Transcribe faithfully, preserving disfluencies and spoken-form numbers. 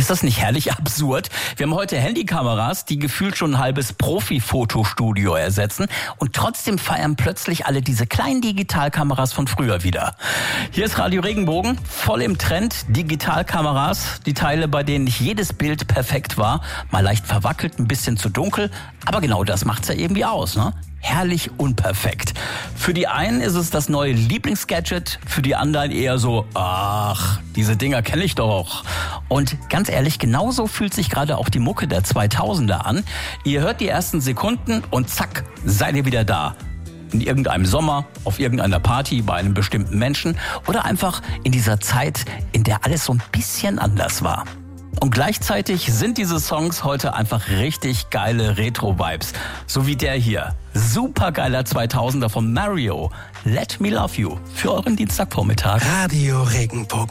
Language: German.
Ist das nicht herrlich absurd? Wir haben heute Handykameras, die gefühlt schon ein halbes Profi-Fotostudio ersetzen und trotzdem feiern plötzlich alle diese kleinen Digitalkameras von früher wieder. Hier ist Radio Regenbogen, voll im Trend, Digitalkameras, die Teile, bei denen nicht jedes Bild perfekt war, mal leicht verwackelt, ein bisschen zu dunkel, aber genau das macht's ja irgendwie aus, ne? Herrlich unperfekt. Für die einen ist es das neue Lieblingsgadget, für die anderen eher so, ach, diese Dinger kenne ich doch. Und ganz ehrlich, genauso fühlt sich gerade auch die Mucke der zweitausender an. Ihr hört die ersten Sekunden und zack, seid ihr wieder da. In irgendeinem Sommer, auf irgendeiner Party, bei einem bestimmten Menschen oder einfach in dieser Zeit, in der alles so ein bisschen anders war. Und gleichzeitig sind diese Songs heute einfach richtig geile Retro-Vibes. So wie der hier. Supergeiler zweitausender von Mario. Let Me Love You. Für euren Dienstagvormittag. Radio Regenbogen.